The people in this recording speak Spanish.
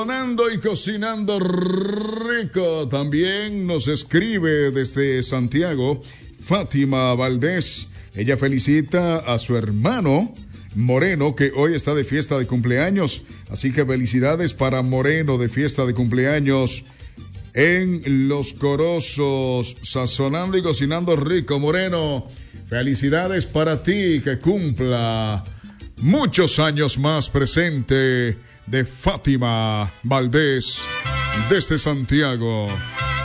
Sazonando y cocinando rico. También nos escribe desde Santiago Fátima Valdés. Ella felicita a su hermano Moreno, que hoy está de fiesta de cumpleaños. Así que felicidades para Moreno de fiesta de cumpleaños en Los Corozos. Sazonando y cocinando rico, Moreno. Felicidades para ti, que cumpla muchos años más. Presente de Fátima Valdés desde Santiago.